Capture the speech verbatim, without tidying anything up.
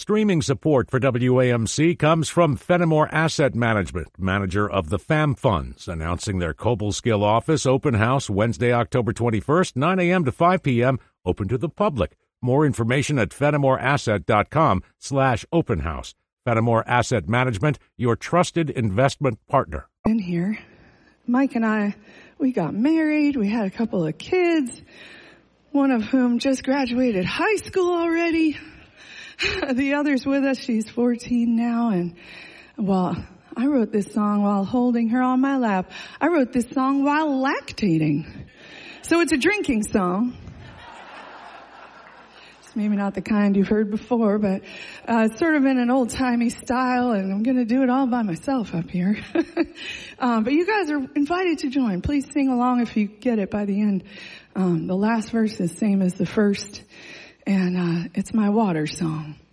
Streaming support for W A M C comes from Fenimore Asset Management, manager of the FAM Funds, announcing their Cobleskill office open house Wednesday, October twenty-first, nine a.m. to five p.m., open to the public. More information at fenimoreasset.com slash open house. Fenimore Asset Management, your trusted investment partner. In here, Mike and I, we got married. We had a couple of kids, one of whom just graduated high school already. The other's with us. She's fourteen now. And, well, I wrote this song while holding her on my lap. I wrote this song while lactating. So it's a drinking song. It's maybe not the kind you've heard before, but uh, it's sort of in an old-timey style, and I'm going to do it all by myself up here. um, but you guys are invited to join. Please sing along if you get it by the end. Um, the last verse is the same as the first. And uh, it's my water song.